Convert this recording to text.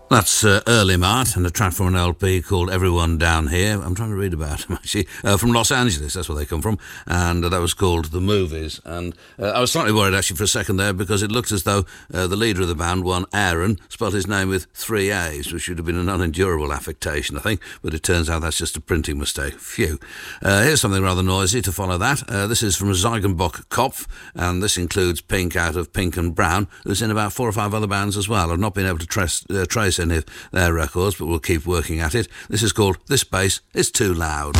That's Early Mart and a track from an LP called Everyone Down Here. I'm trying to read about them, actually. From Los Angeles, that's where they come from. And that was called The Movies. And I was slightly worried, actually, for a second there, because it looked as though the leader of the band, one Aaron, spelled his name with 3 A's, which should have been an unendurable affectation, I think. But it turns out that's just a printing mistake. Phew. Here's something rather noisy to follow that. This is from Zeugenbock Kopf, and this includes Pink out of Pink and Brown, who's in about 4 or 5 other bands as well. I've not been able to trace any of their records, but we'll keep working at it. This is called This Bass Is Too Loud.